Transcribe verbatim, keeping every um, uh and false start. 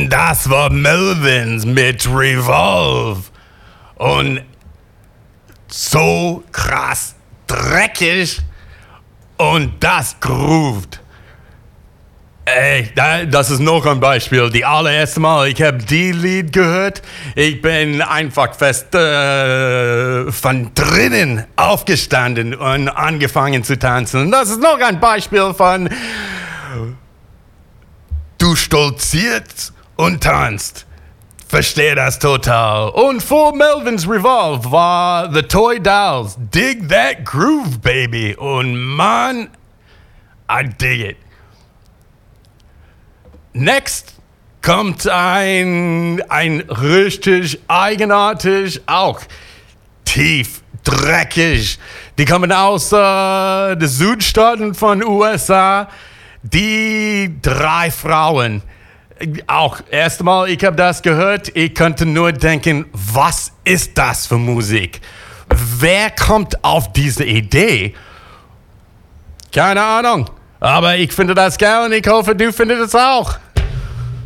Und das war Melvins mit Revolve. Und so krass dreckig und das groovt. Ey, das ist noch ein Beispiel. Die allererste Mal, ich habe die Lied gehört, ich bin einfach fest äh, von drinnen aufgestanden und angefangen zu tanzen. Das ist noch ein Beispiel von du stolzierst und tanzt. Verstehe das total. Und vor Melvins Revolve war The Toy Dolls. Dig that groove, baby. Und man, I dig it. Next kommt ein, ein richtig eigenartig, auch tief, dreckig. Die kommen aus äh, den Südstaaten von U S A. Die drei Frauen. Auch erst mal, ich habe das gehört, ich konnte nur denken, was ist das für Musik? Wer kommt auf diese Idee? Keine Ahnung, aber ich finde das geil und ich hoffe, du findest es auch.